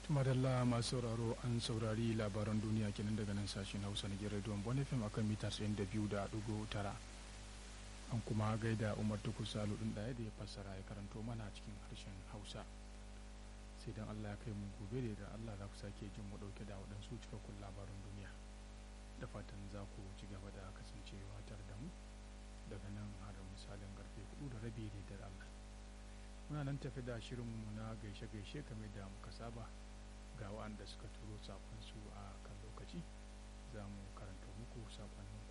madalla masu sauraro an saurari labaran duniya kenan daga nan sashen hausa na gidan bonifim akan mita 92.9 an kuma gaida umar tukur salu din daya da ya fassara ya karanto mana cikin harshen hausa sai dan allah ya kai mu gobe da allah za ku sake jin mu dauke da waɗansu cikakkun labaran duniya da fatan za ku ci gaba da kasancewa tare da mu daga nan har misalin karfe 4:30 da allah muna nan tafi da shirinmu na gaishe-gaishe kamar da muka saba ga waɗanda suka turo sakonsu a kan lokaci za mu karanta muku sakonnin